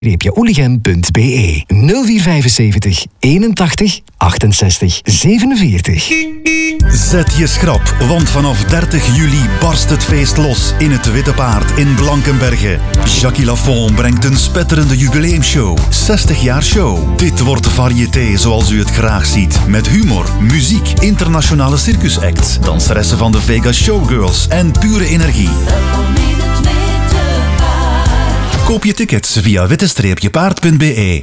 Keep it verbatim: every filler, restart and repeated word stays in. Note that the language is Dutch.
oelichem punt b e nul vier vijfenzeventig eenentachtig achtenzestig zevenenveertig. Zet je schrap, want vanaf dertig juli barst het feest los in het Witte Paard in Blankenberge. Jackie Lafont brengt een spetterende jubileumshow. zestig jaar show. Dit wordt variété zoals u het graag ziet. Met humor, muziek, internationale circusacts, danseressen van de Vegas Showgirls en pure energie. Koop je tickets via witte paard punt b e.